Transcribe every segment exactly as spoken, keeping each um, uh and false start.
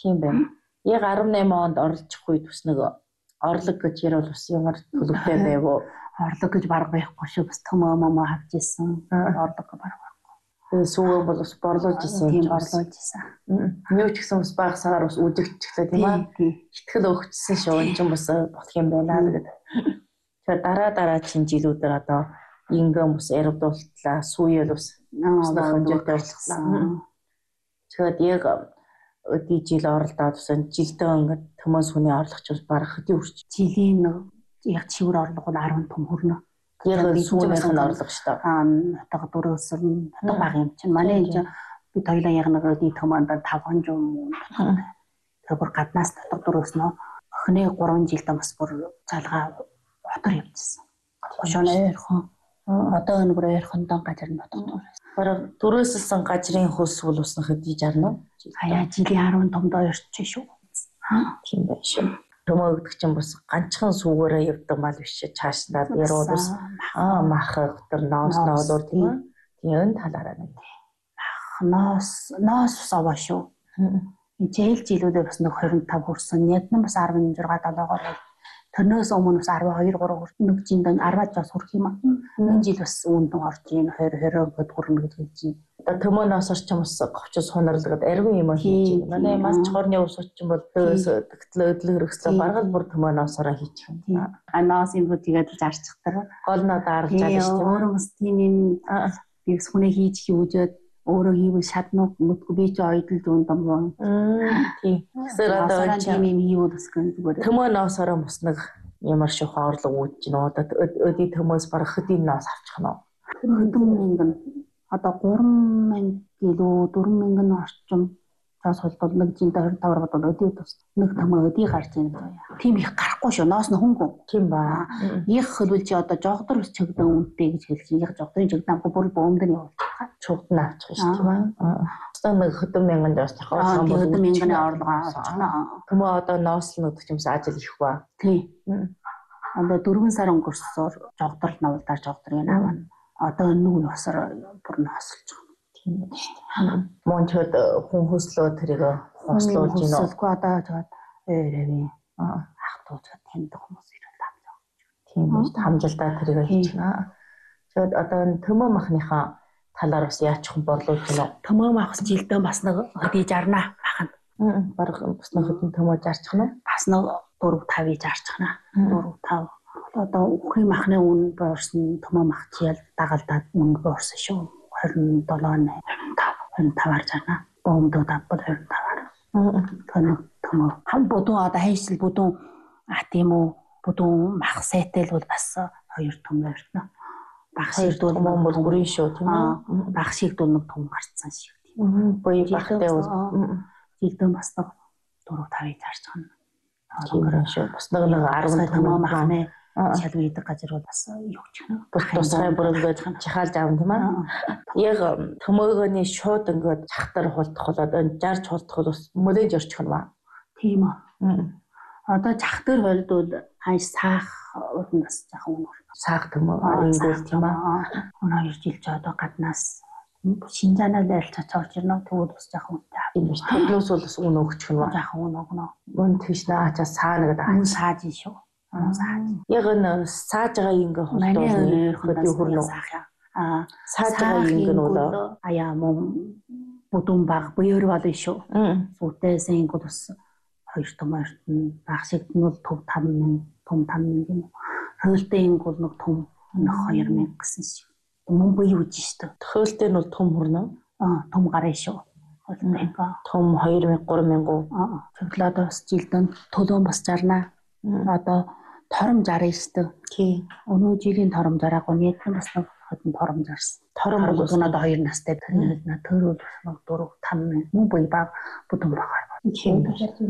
Тийм байна. Яг арван найман онд оролцох үед бас нэг орлог гэж ярил бас ямар төлөвтэй байв уу? Орлог гэж бараг байхгүй шүү. Бас төмөө мөмөө авч ирсэн. Орлог бараг байхгүй. Тэгээ сүүгээ бол бас борлуулж исэн. Тийм борлуулж исэн. Юу ч гэсэн бас багсаар бас үжигдчихлээ тийм аа. Итгэл өгчсөн шүү. Энд чинь бас болох юм байна гэдэг. Тэгээ дараа дараа чинь жилүүдээр одоо ингээм бас эрдүүлтлээ. Сүүел бас нааснах хэмжээтэй болчихсон. Тэгээд яг өдий жил оролдоод тусан жилдээ ингээд төмөөс хүний орлого ч бас барах хэдий үрч. Жилийн яг чивэр орлого нь арван том хүрнэ. Яг сүүнийх нь орлого шүү дээ. Аа нутаг дөрөөс нь нутаг баг юм чинь. Манай энэ чинь бид хоёлаа яг нэг өдий төмөнд таван hundred юм. Тэгээд бүр гаднаас нутаг дөрөөс нь охины гурван жилдээ бас бүр цалгаа отор явчихсан. Гошооны ойрхон. Одоо энэ бүр ойрхондоо газар нутаг дөрөөс. Бараг дөрөөсөлсөн газрын хөлс бол уснах хэдий жарна уу? Хаяа жилийн арван томдоо орчих шүү. Тийм байх шүү. Төмөө гэдэг чинь бас ганцхан сүгээрээ явдаг мал биш чаашдаад ярууд бас аа мах өтөр ноос ноолоор тийм тийм талаараа нэг ноос ноос саваа шүү. Жил жилүүдээ бас нэг twenty five хүрсэн. Яг нь бас sixteen seventeen тэрнээс өмнө бас twelve two three нэг жиндэн ten жас хүрэх юм аа. Энэ жил бас үүнд орж ийн twenty twenty гээд хүрнэ гэж хэлж байна. Одоо төмөөнөөс орч юм бас говчос хунарлаад арвин юм хийж байна. Манай мас чорны ус ч юм бол дөөс тэгтлээ өдлөг хэрэгслээ баргал бүр төмөөноосороо хийчих юм. Анаос юм тэгээд зарчих дараа гол нь одоо аргалж байгаа шүү дээ. Өөрөө бас тийм юм бивс хүнээ хийж хийвжээд өөрөө хийвэл шатнууд мэдгүй би ч ойдол зүүн дам боо. Тийм. Тэсэр одоо тийм юм хийвэл бас зүгээр. Төмөөноосороо бас нэг ямар шухан орлого үүдж нөө одоо өдий төмөөс барах хэдийн ноос авчих нь уу? Хэдэн мянган одоо three thousand гэлөө four thousand орчим цаас холбол нэг жинтэй twenty five бодвол өдий тус нэг төмөө өдий гарч ийн. Тийм их гарахгүй шүү. Ноос нь хөнгөн. Тийм ба. Их хөлвөл чи одоо жогдор чигдэн үнэтэй гэж хэлж яг жогдорын чигдэн бүр бөөмд нь явуулчих. Чугд нь авчих шүү дээ. Аа. Нэг хэдэн мянган доос тахаа хэдэн мянганы орлого авчихна. Төмөө одоо ноос нь өгч юмс ажил их ба. Тийм. Одоо four сар өнгөрсөөр жогдор навлдаар жогдорын авна. Одоо нэг насаар бүр насалж байгаа. Тийм үү шүү дээ. Мончод хүн хөслөө тэрийг хослуулж гинөө. Хөслөхгүй одоо жаад өөрэвээ. Ах тууч тэнд хүмүүс ирэл авлаа. Тийм үү шүү дээ. Хамжилтаа тэрийг хийчихнэ. Тэгээд одоо төмөө махныхаа талаар бас яачих юм борлуулж гинөө. Төмөө мах жилдээ бас нэг хэдий жарна мах нь. Аа бараг бас нэг хэдэн төмөө жарчих нь. Бас нэг four five жарчихна. four five одоо үхий махны үн боорсон төмөө мах чийл дагалдаад үн боорсон шүү. twenty-seven twenty-five жарна. Бомдод авбал twenty-five. Тэнэ төмөө хам будун одоо хайшил будун а тийм үү будун мах сайтай л бол бас хоёр том өртнө. Баг шиг дүүл бол бүрийн шүү тийм үү? Баг шиг дүүл нэг том гарцсан шиг тийм. Боёо багтай бол жилдээ бас нэг four five зарч байгаа. Тийм шүү. Бас нэг нэг ten төмөө махны шалгуу идэг газар бол бас юу ч юм. Бус тусгай бүрэлдэж чахаалж авна тийм ээ. Яг төмөөгөөний шууд ингээд чахтар хулдах болоод энэ жарж хулдах бол бас мөрөж орчих юм ба. Тийм үү. Одоо чахтар хулдвал хай саах урнаас жаахан өнөр. Саах төмөө ингүүл тийм ээ. Хоёр жил ч одоо гаднаас Шинжаанаа дайлцаач орж ирнэ. Тэгвэл бас жаахан үнэтэй авах юм биш. Тэглөөс бол бас үн өгчих юм ба. Жаахан үн өгнө. Мөн тийш наачаа саана гэдэг аа. Сааж шүү. Яг энэ сааж байгаа ингээ холтоо юу хөрнө. Аа сааж байгаа ингээ нөө аяа мөн будун баг буйр болно шүү. Сүүтээс ингээ бас хоёр томорт баг шиг нь бол төв five thousand том five thousand юм. Хөөлтэй ингээ бол нэг том two thousand гэсэн шиг. Мөн буй үж шүү. Хөөлтэй нь бол том хөрнө. Аа том гараа шүү. Хөөлтэй том two thousand three thousand. Аа цэглээд бас жилдэн төлөөн бас жарна. Одоо тором жарна шүү. Тий. Өнөө жилийн тором жараагүй нэг бас нэг хэдэн тором жарсан. Тором бол одоо two настай тэр нэ тэр бол four five мөн буй баг будун багаар. Тийм.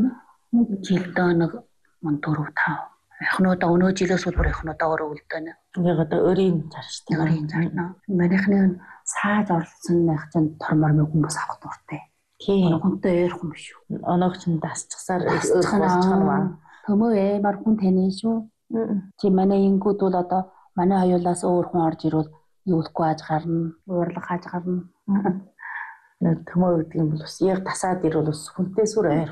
Жилдээ нэг four five. Эхнүүдээ өнөө жилээс бүр эхнүүдээ өөрөө үлдээнэ. Яг одоо өрийн зарш тийм. Өрийн зарна. Манайхны сааж орлсон байх чинь тормор мөн хүмүүс авах дуртай. Тийм. Хүнтэй ярих юм шүү. Оноогч нь дасчихсаар болчихно. Төмөө амар хүн таны шүү. Чи манай ингүүд бол одоо манай хоёулаас өөр хүн орж ирвэл юулахгүй аж гарна, уурлах аж гарна. Төмөө гэдэг юм бол бас яг тасаад ирвэл бас хүнтэй сүр